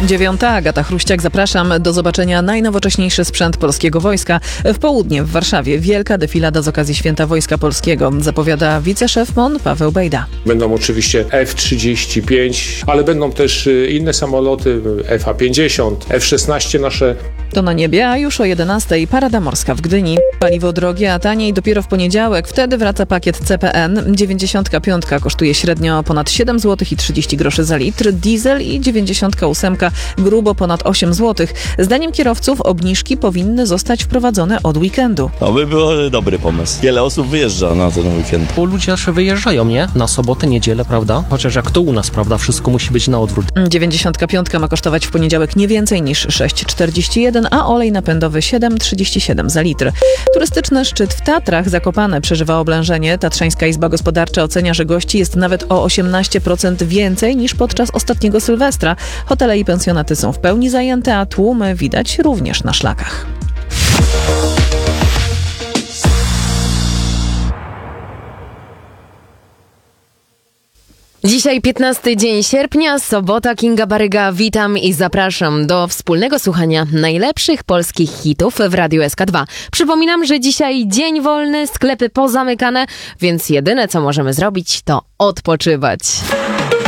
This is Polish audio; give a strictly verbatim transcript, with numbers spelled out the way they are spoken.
Dziewiąta, Agata Chruściak, zapraszam. Do zobaczenia najnowocześniejszy sprzęt polskiego wojska. W południe w Warszawie wielka defilada z okazji Święta Wojska Polskiego, zapowiada wiceszef M O N Paweł Bejda. Będą oczywiście F trzydzieści pięć, ale będą też inne samoloty, F A pięćdziesiąt, F szesnaście nasze. To na niebie, a już o jedenastej parada morska w Gdyni. Paliwo drogie, a taniej dopiero w poniedziałek. Wtedy wraca pakiet C P N. dziewięćdziesiątka piątka kosztuje średnio ponad siedem złotych i trzydzieści groszy za litr. Diesel i dziewięćdziesiątka ósemka grubo ponad osiem złotych. Zdaniem kierowców obniżki powinny zostać wprowadzone od weekendu. To by był dobry pomysł. Wiele osób wyjeżdża na ten weekend. Bo ludzie też wyjeżdżają, nie? Na sobotę, niedzielę, prawda? Chociaż jak to u nas, prawda? Wszystko musi być na odwrót. dziewięćdziesiątka piątka ma kosztować w poniedziałek nie więcej niż sześć czterdzieści jeden, a olej napędowy siedem trzydzieści siedem za litr. Turystyczny szczyt w Tatrach Zakopane przeżywa oblężenie. Tatrzańska Izba Gospodarcza ocenia, że gości jest nawet o osiemnaście procent więcej niż podczas ostatniego Sylwestra. Hotele i pensjonaty są w pełni zajęte, a tłumy widać również na szlakach. Dzisiaj piętnasty dzień sierpnia, sobota, Kinga Baryga. Witam i zapraszam do wspólnego słuchania najlepszych polskich hitów w Radiu S K dwa. Przypominam, że dzisiaj dzień wolny, sklepy pozamykane, więc jedyne co możemy zrobić to odpoczywać.